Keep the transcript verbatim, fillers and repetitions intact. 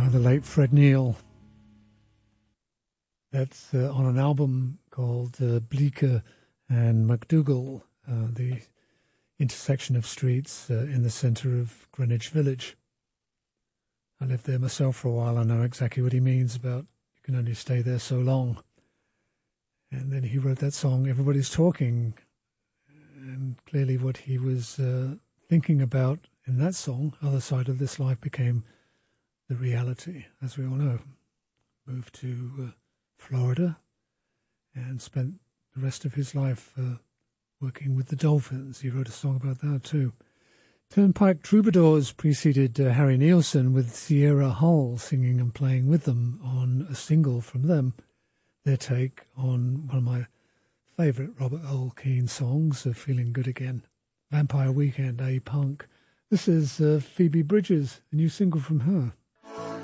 by the late Fred Neil. That's uh, on an album called uh, Bleecker and MacDougall, uh, the intersection of streets uh, in the centre of Greenwich Village. I lived there myself for a while. I know exactly what he means about you can only stay there so long. And then he wrote that song, Everybody's Talking. And clearly what he was uh, thinking about in that song, Other Side of This Life, became the reality, as we all know. Moved to uh, Florida and spent the rest of his life uh, working with the Dolphins. He wrote a song about that too. Turnpike Troubadours preceded uh, Harry Nilsson, with Sierra Hull singing and playing with them on a single from them, their take on one of my favourite Robert Earl Keen songs, uh, Feeling Good Again, Vampire Weekend, A Punk. This is uh, Phoebe Bridgers, a new single from her.